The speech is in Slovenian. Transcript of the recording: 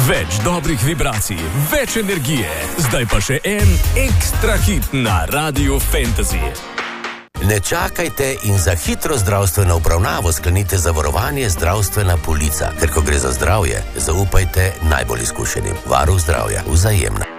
Več dobrih vibracij, več energije. Zdaj pa še en ekstra hit na Radiu Fantasy. Ne čakajte in za hitro zdravstveno obravnavo sklenite zavarovanje Zdravstvena polica, ker ko gre za zdravje, zaupajte najbolj izkušenim. Varuh zdravja, Vzajemna.